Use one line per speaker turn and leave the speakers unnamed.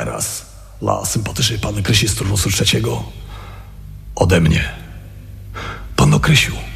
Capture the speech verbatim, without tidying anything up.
teraz dla sympatycznej panny Krysi z turnusu trzeciego ode mnie. Panno Krysiu,